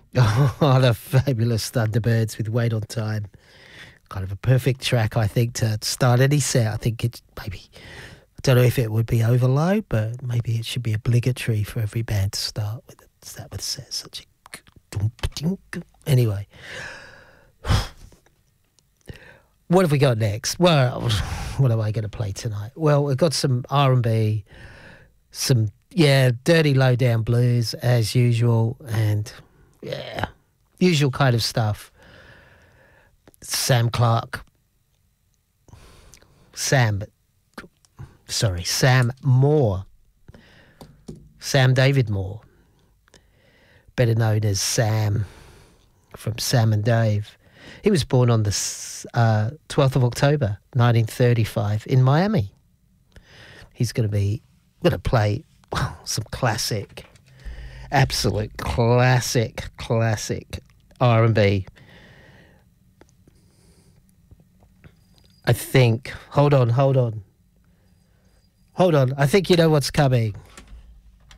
Oh, the fabulous Thunderbirds with Wait on Time. Kind of a perfect track, I think, to start any set. I think it maybe, I don't know if it would be overload, but maybe it should be obligatory for every band to start with it. Start with set. Such a anyway. What have we got next? Well, what am I going to play tonight? Well, we've got some R&B, some dirty low down blues as usual, and usual kind of stuff. Sam Moore. Sam David Moore, better known as Sam from Sam and Dave. He was born on the 12th of October, 1935 in Miami. He's going to play some classic, absolute classic R&B. I think, hold on. I think you know what's coming.